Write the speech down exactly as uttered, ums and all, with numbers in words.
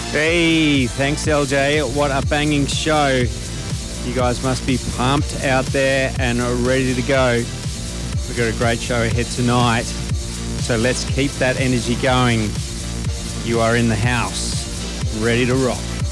Hey, thanks L J. What a banging show. You guys must be pumped out there and are ready to go. We've got a great show ahead tonight. So let's keep that energy going. You are in the house, ready to rock.